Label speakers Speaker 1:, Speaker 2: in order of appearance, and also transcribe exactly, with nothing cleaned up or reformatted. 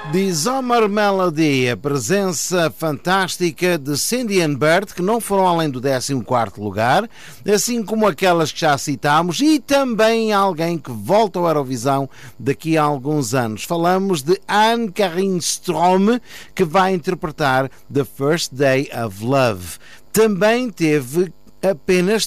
Speaker 1: The Summer Melody, a presença fantástica de Cindy and Bert, que não foram além do décimo quarto lugar, assim como aquelas que já citámos, e também alguém que volta ao Eurovisão daqui a alguns anos. Falamos de Anne-Karin Strom, que vai interpretar The First Day of Love. Também teve apenas